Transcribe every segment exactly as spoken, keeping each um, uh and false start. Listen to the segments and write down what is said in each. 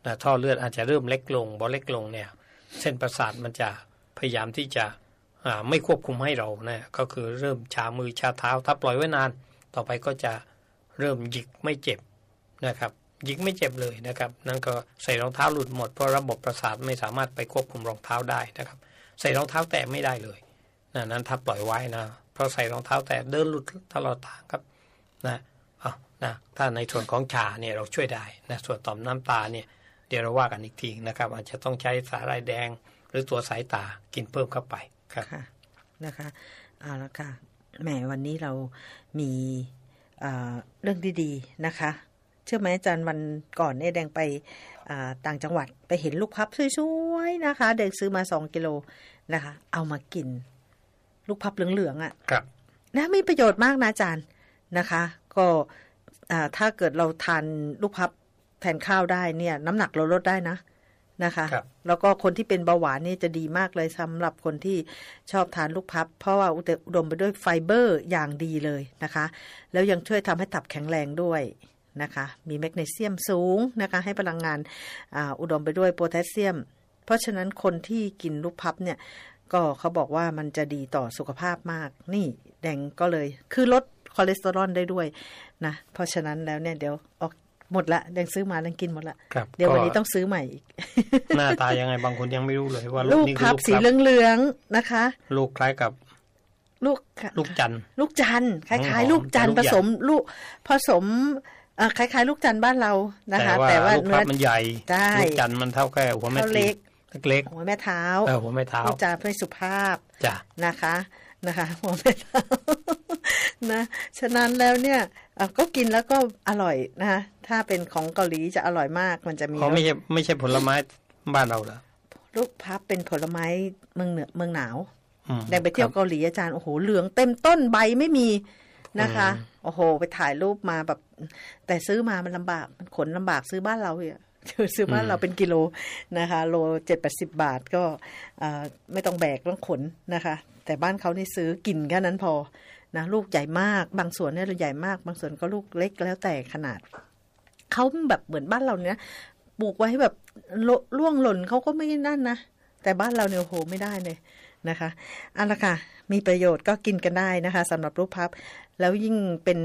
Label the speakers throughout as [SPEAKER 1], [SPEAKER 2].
[SPEAKER 1] นะท่อเลือดอาจจะเริ่มเล็กลงพอเล็กลงเนี่ยเส้นประสาทมันจะพยายามที่จะไม่ควบคุมให้เรานะก็คือเริ่มชามือชาเท้าถ้าปล่อยไว้นานต่อไปก็จะเริ่มหยิกไม่เจ็บนะครับหยิกไม่เจ็บเลยนะครับนั่นก็ใส่รองเท้าหลุดหมดเพราะระบบประสาทไม่สามารถไปควบคุมรองเท้าได้นะครับใส่รองเท้าแตะไม่ได้เลยนะนั้นถ้าปล่อยไว้นะเพราะใส่รองเท้าแตะเดินหลุดตลอดทางครับนะเอานะถ้าในส่วนของชาเนี่ยเราช่วยได้นะส่วนต่อมน้ำตาเนี่ยเดี๋ยวเราว่ากันอีกทีนะครับอาจจะต้องใช้สาหร่ายแดงหรือตัวสายตากินเพิ่มเข้าไปครับ
[SPEAKER 2] นะคะเอาละค่ะแหมวันนี้เรามีเรื่องดีๆนะคะเชื่อไหมอาจารย์วันก่อนเนี่ยแดงไปต่างจังหวัดไปเห็นลูกพับสวยๆนะคะเด็กซื้อมาสองกิโลนะคะเอามากินลูกพับเหลืองๆอ่ะ
[SPEAKER 1] ครับ
[SPEAKER 2] นะมีประโยชน์มากนะอาจารย์นะคะก็ถ้าเกิดเราทานลูกพับแทนข้าวได้เนี่ยน้ำหนักเราลดได้นะนะคะแล้วก็คนที่เป็นเบาหวานนี่จะดีมากเลยสำหรับคนที่ชอบทานลูกพับเพราะว่าอุดมไปด้วยไฟเบอร์อย่างดีเลยนะคะแล้วยังช่วยทำให้ตับแข็งแรงด้วยนะคะมีแมกนีเซียมสูงนะคะให้พลังงานอุดมไปด้วยโพแทสเซียมเพราะฉะนั้นคนที่กินลูกพับเนี่ยก็เขาบอกว่ามันจะดีต่อสุขภาพมากนี่แดงก็เลยคือลดคอเลสเตอรอลได้ด้วยนะเพราะฉะนั้นแล้วเนี่ยเดี๋ยวออกหมดละแดงซื้อมาแดงกินหมดละเดี๋ยววันนี้ต้องซื้อใหม่อีก
[SPEAKER 1] หน้าตายังไงบางคนยังไม่รู้เลยว่า
[SPEAKER 2] ลูกพับสีเหลืองๆนะคะ
[SPEAKER 1] ลูกคล้ายกับ
[SPEAKER 2] ลูก
[SPEAKER 1] ลูกจันทร์
[SPEAKER 2] ลูกจันทร์คล้ายๆลูกจันทร์ผสมลูกผสมคล้ายๆลูกจันทร์บ้านเรานะคะแต่ว่า
[SPEAKER 1] ลูกพับมันใหญ่ลูกจันทร์มันเท่าแค่หัวแม่
[SPEAKER 2] เล็ก
[SPEAKER 1] เล็ก
[SPEAKER 2] หัวแม่เท้า
[SPEAKER 1] เออหัวแม่เท้า
[SPEAKER 2] ลูกจันทร์เพื่อสุภาพ
[SPEAKER 1] จ้ะ
[SPEAKER 2] นะคะนะคะหัวแม่เท้านะฉะนั้นแล้วเนี่ยก็กินแล้วก็อร่อยนะคะถ้าเป็นของเกาหลีจะอร่อยมากมันจะมี
[SPEAKER 1] เขาไม่ใช่ไม่ใช่ผลไม้บ้านเราเหรอ
[SPEAKER 2] ลูกพับเป็นผลไม้เมืองเหนือเมืองหนาวแดงไปเที่ยวเกาหลีอาจารย์โอ้โหเหลืองเต็มต้นใบไม่มีนะคะโอ้โหไปถ่ายรูปมาแบบแต่ซื้อมามันลำบากมันขนลำบากซื้อบ้านเราเนี่ยซื้อบ้านเราเป็นกิโลนะคะโลเจ็ดแปดสิบบาทก็ไม่ต้องแบกต้องขนนะคะแต่บ้านเขานี่ซื้อกินแค่นั้นพอนะลูกใหญ่มากบางส่วนเนี่ยใหญ่มากบางส่วนก็ลูกเล็กแล้วแต่ขนาดเขาแบบเหมือนบ้านเราเนี่ยปลูกไว้แบบร่วงหล่นเขาก็ไม่นั่นนะแต่บ้านเราเนี่ยโอ้โหไม่ได้เลยนะคะเอาละค่ะมีประโยชน์ก็กินกันได้นะคะสำหรับลูกพับแล้วยิ่งเป็น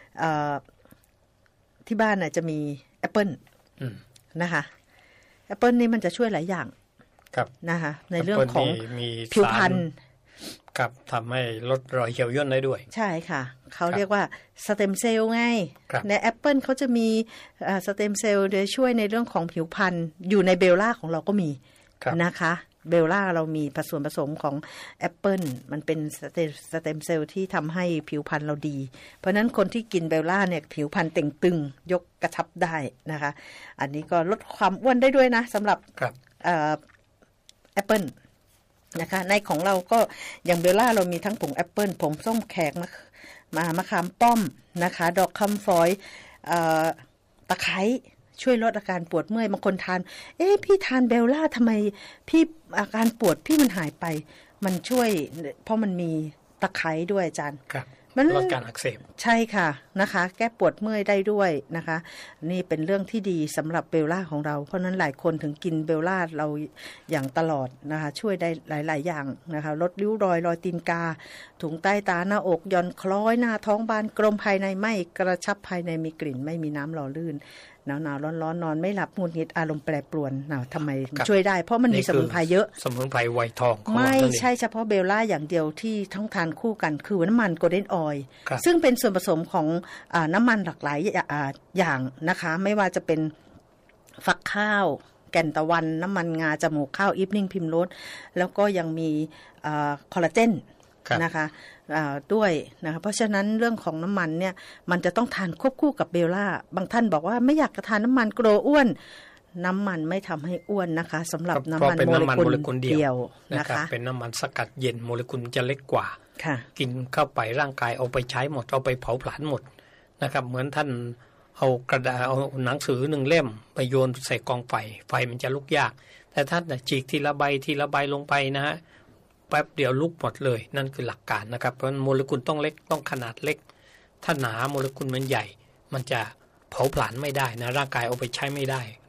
[SPEAKER 2] ที่บ้านน่ะจะมีแอปเปิ้ลนะคะแอปเปิ้ลนี่มันจะช่วยหลายอย่างนะคะในเรื่องของผิวพรรณ
[SPEAKER 1] ครับทำให้ลดรอยเหี่ยวย่นได้ด้วย
[SPEAKER 2] ใช่ค่ะเขาเรียกว่าสเต็มเซลล์ไงในแอปเปิลเขาจะมีสเต็มเซลล์โดยช่วยในเรื่องของผิวพรรณอยู่ในเบลล่าของเราก็มีนะคะเบลล่าเรามีส่วนผสมของแอปเปิลมันเป็นสเต็มเซลล์ที่ทำให้ผิวพรรณเราดีเพราะนั้นคนที่กินเบลล่าเนี่ยผิวพรรณเต่งตึงยกกระชับได้นะคะอันนี้ก็ลดความอ้วนได้ด้วยนะสำหรับแอปเปิลนะคะในของเราก็อย่างเบลล่าเรามีทั้งผงแอปเปิลผงส้มแขกมะมามะขามป้อมนะคะดอกคำฝอยตะไคร้ช่วยลดอาการปวดเมื่อยบางคนทานเอ๊ะพี่ทานเบลล่าทำไมพี่อาการปวดพี่มันหายไปมันช่วยเพราะมันมีตะไคร้ด้วยอาจารย์
[SPEAKER 1] ลดการอักเสบ
[SPEAKER 2] ใช่ค่ะนะคะแก้ปวดเมื่อยได้ด้วยนะคะนี่เป็นเรื่องที่ดีสำหรับเบลล่าของเราเพราะนั้นหลายคนถึงกินเบลล่าเราอย่างตลอดนะคะช่วยได้หลายๆอย่างนะคะลดริ้วรอยรอยตีนกาถุงใต้ตาหน้าอกย่อนคล้อยหน้าท้องบานกลมภายในไม่กระชับภายในมีกลิ่นไม่มีน้ำหล่อลื่นหนาวหนาวร้อนร้อนนอนไม่หลับหงุดหงิดอารมณ์แปรปรวนนะทำไมช่วยได้เพราะมันมีสมุนไพรเยอะ
[SPEAKER 1] สมุนไพรไวทอง
[SPEAKER 2] ไม่ใช่เฉพาะเบลล่าอย่างเดียวที่ทั้งทานคู่กันคือน้ำมันโกลเด้นออยล์ซึ่งเป็นส่วนผสมของน้ำมันหลากหลายอย่างนะคะไม่ว่าจะเป็นฝักข้าวแก่นตะวันน้ำมันงาจมูกข้าวอีฟนิ่งพิมโรสแล้วก็ยังมีคอลลาเจนนะคะด้วยนะคะเพราะฉะนั้นเรื่องของน้ำมันเนี่ยมันจะต้องทานควบคู่กับเบลล่าบางท่านบอกว่าไม่อยากจะทานน้ำมันกลัวอ้วนน้ำมันไม่ทำให้อ้วนนะคะสำหรับน้ำมันโมเลกุลเดียวนะคะ
[SPEAKER 1] เป็นน้ำมันสกัดเย็นโมเลกุลจะเล็กกว่ากินเข้าไปร่างกายเอาไปใช้หมดเอาไปเผาผลาญหมดนะครับเหมือนท่านเอากระดาษเอาหนังสือหนึ่งเล่มไปโยนใส่กองไฟไฟมันจะลุกยากแต่ท่านฉีกทีละใบทีละใบลงไปนะฮะแป๊บเดียวลุกหมดเลยนั่นคือหลักการนะครับเพราะโมเลกุลต้องเล็กต้องขนาดเล็กถ้าหนาโมเลกุลมันใหญ่มันจะเผาผลาญไม่ได้นะร่างกายเอาไปใช้ไม่ได้